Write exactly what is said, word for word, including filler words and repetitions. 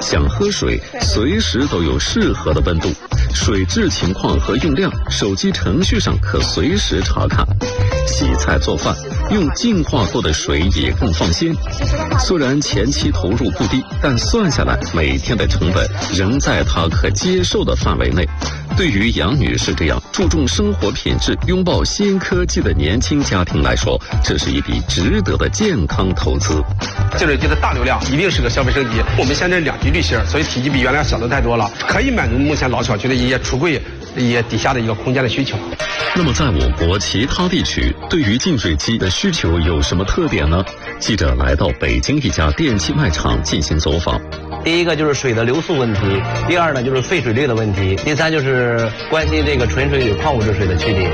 想喝水，随时都有适合的温度。水质情况和用量，手机程序上可随时查看。洗菜做饭，用净化过的水也更放心。虽然前期投入不低，但算下来每天的成本仍在她可接受的范围内。对于杨女士这样注重生活品质、拥抱新科技的年轻家庭来说，这是一笔值得的健康投资。 净水机的大流量一定是个消费升级。我们现在两级滤芯，所以体积比原来小的太多了，可以满足目前老小区的一些橱柜也底下的一个空间的需求。 那么在我国其他地区，对于净水机的需求有什么特点呢？记者来到北京一家电器卖场进行走访。 第一个就是水的流速问题，第二呢就是废水率的问题，第三就是关心这个纯水与矿物质水的区别。